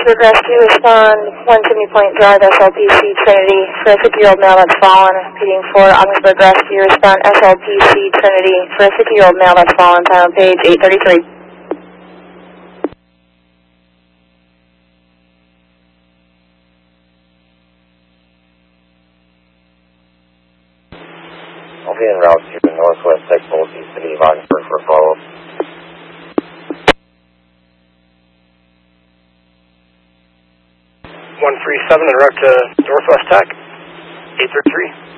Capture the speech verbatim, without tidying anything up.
Orangeburg Rescue, respond one Chimney Point Drive, S L P C Trinity, for a fifty-year-old male that's fallen. Repeating for Orangeburg Rescue, respond S L P C Trinity, for a fifty-year-old male that's fallen, time on page eight thirty-three. I'll be en route to the Northwest Texas East City of Orangeburg for a follow-up. one three seven en route to Northwest Tech, eight thirty-three.